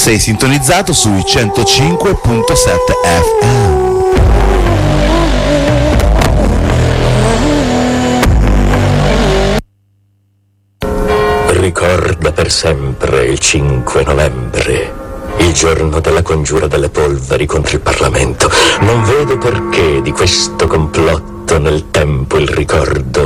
Sei sintonizzato sui 105.7 FM. Ricorda per sempre il 5 novembre, il giorno della congiura delle polveri contro il Parlamento. Non vedo perché di questo complotto nel tempo il ricordo